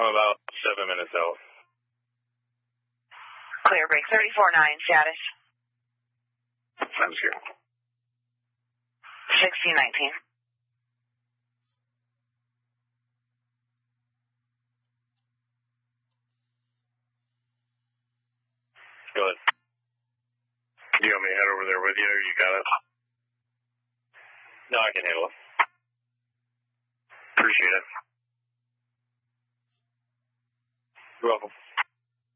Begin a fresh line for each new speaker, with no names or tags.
I'm about 7 minutes out.
Clear break 34-9, status.
Sounds good.
1619.
Go ahead. Do you want me to head over there with you, or you got it? No, I can handle it. Appreciate it. You're welcome.